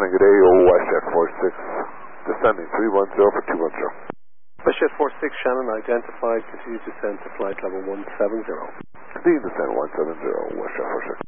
good day, WestJet 46, descending 310 for 210. WestJet 46, Shannon identified, continue descent to flight level 170. Continue descent 170, WestJet 46.